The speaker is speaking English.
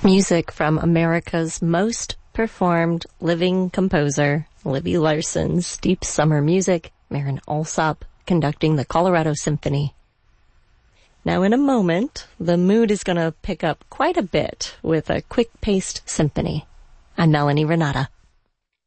Music from America's most performed living composer, Libby Larson's Deep Summer Music, Marin Alsop conducting the Colorado Symphony. Now in a moment, the mood is going to pick up quite a bit with a quick-paced symphony. I'm Melanie Renata.